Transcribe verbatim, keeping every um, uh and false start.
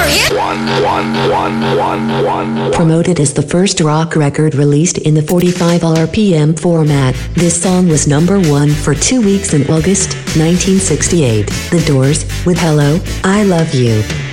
Promoted as the first rock record released in the forty-five R P M format, this song was number one for two weeks in August nineteen sixty-eight. The Doors, with Hello, I Love You.